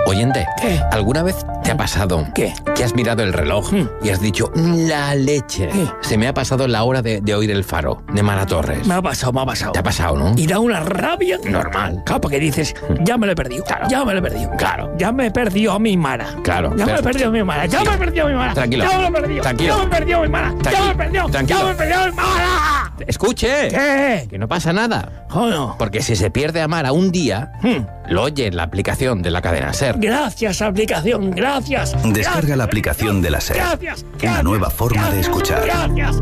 Oyente, ¿Qué? ¿alguna vez te ha pasado ¿Qué? que has mirado el reloj y has dicho, la leche? Se me ha pasado la hora de oír el faro de Mara Torres. Me ha pasado. Te ha pasado, ¿no? Y da una rabia. Normal. Claro, porque dices, ya me lo he perdido. Claro. Ya me lo he perdido. Claro. Ya me he perdido a mi Mara. Claro. Ya me he perdido a mi Mara. Ya Sí. me he perdido a mi Mara. Tranquilo. Ya me lo he perdido. Tranquilo. Ya me he perdido a mi Mara. Ya me he perdido. Tranquilo. Ya me he perdido a mi Mara. ¡Escuche! ¿Qué? Que no pasa nada. Joder. Porque si se pierde a Mara un día, lo oye en la aplicación de la cadena SER. Gracias, aplicación. Gracias. Descarga la aplicación de la SER. Gracias. Una nueva forma de escuchar. Gracias.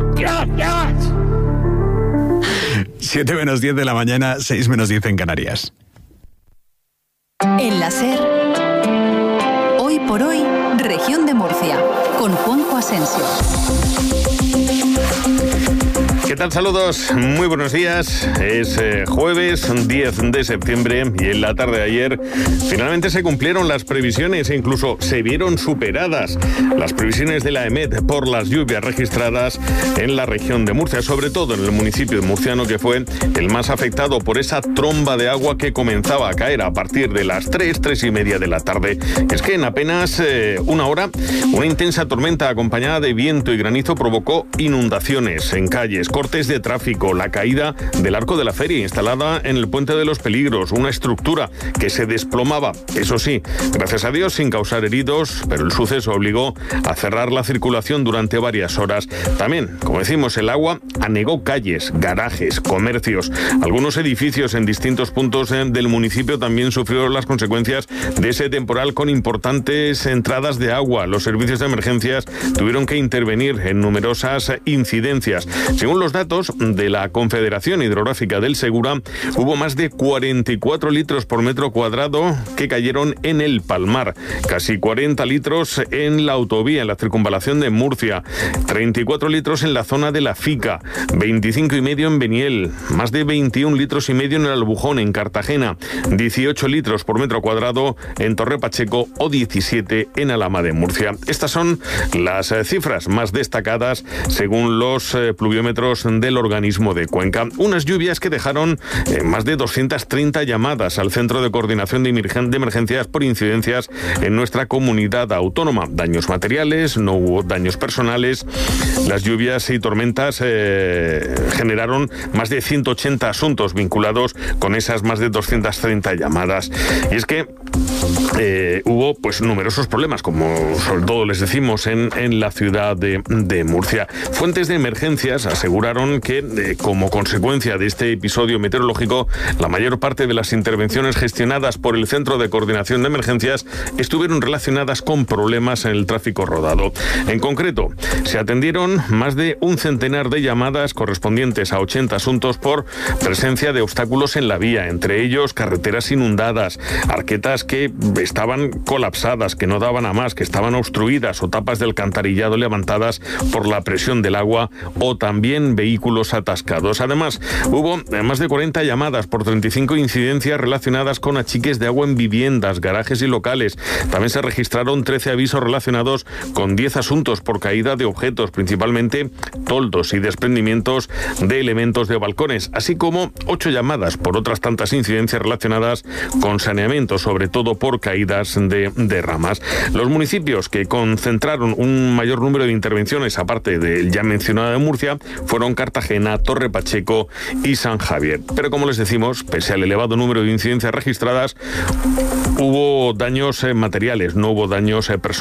7 menos 10 de la mañana, 6 menos 10 en Canarias. En la SER, hoy por hoy, Región de Murcia, con Juanjo Asensio. ¿Qué tal? Saludos, muy buenos días. Es jueves 10 de septiembre y en la tarde de ayer finalmente se cumplieron las previsiones e incluso se vieron superadas las previsiones de la EMET por las lluvias registradas en la región de Murcia, sobre todo en el municipio de Murciano, que fue el más afectado por esa tromba de agua que comenzaba a caer a partir de las 3:30 de la tarde. Es que en apenas una hora, una intensa tormenta acompañada de viento y granizo provocó inundaciones en calles, cortes de tráfico, la caída del arco de la feria instalada en el Puente de los Peligros, una estructura que se desplomaba, eso sí, gracias a Dios sin causar heridos, pero el suceso obligó a cerrar la circulación durante varias horas. También, como decimos, el agua anegó calles, garajes, comercios. Algunos edificios en distintos puntos del municipio también sufrieron las consecuencias de ese temporal con importantes entradas de agua. Los servicios de emergencias tuvieron que intervenir en numerosas incidencias. Según los datos de la Confederación Hidrográfica del Segura, hubo más de 44 litros por metro cuadrado que cayeron en el Palmar, casi 40 litros en la autovía, en la circunvalación de Murcia, 34 litros en la zona de la Fica, 25,5 en Beniel, más de 21 litros y medio en el Albujón, en Cartagena, 18 litros por metro cuadrado en Torre Pacheco o 17 en Alhama de Murcia. Estas son las cifras más destacadas según los pluviómetros del organismo de Cuenca. Unas lluvias que dejaron más de 230 llamadas al Centro de Coordinación de Emergencias por incidencias en nuestra comunidad autónoma. Daños materiales, no hubo daños personales. Las lluvias y tormentas generaron más de 180 asuntos vinculados con esas más de 230 llamadas. Y es que hubo pues numerosos problemas, como sobre todo les decimos en la ciudad de Murcia. Fuentes de emergencias aseguraron que como consecuencia de este episodio meteorológico, la mayor parte de las intervenciones gestionadas por el Centro de Coordinación de Emergencias estuvieron relacionadas con problemas en el tráfico rodado. En concreto, se atendieron más de un centenar de llamadas correspondientes a 80 asuntos por presencia de obstáculos en la vía, entre ellos carreteras inundadas, arquetas que estaban colapsadas, que no daban a más, que estaban obstruidas, o tapas de alcantarillado levantadas por la presión del agua, o también vehículos atascados. Además, hubo más de 40 llamadas por 35 incidencias relacionadas con achiques de agua en viviendas, garajes y locales. También se registraron 13 avisos relacionados con 10 asuntos por caída de objetos, principalmente toldos y desprendimientos de elementos de balcones, así como 8 llamadas por otras tantas incidencias relacionadas con saneamiento, sobre todo por caídas de ramas. Los municipios que concentraron un mayor número de intervenciones, aparte del ya mencionado de Murcia, fueron Cartagena, Torre Pacheco y San Javier. Pero como les decimos, pese al elevado número de incidencias registradas, hubo daños materiales, no hubo daños personales.